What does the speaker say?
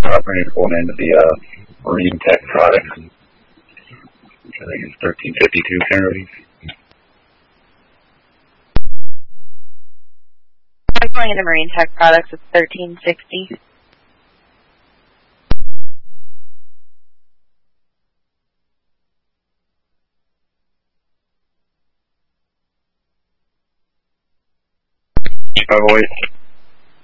Operating going into the Marine Tech Products. I think it's 1352 currently. I'm going into Marine Tech Products. It's 1360. Voice.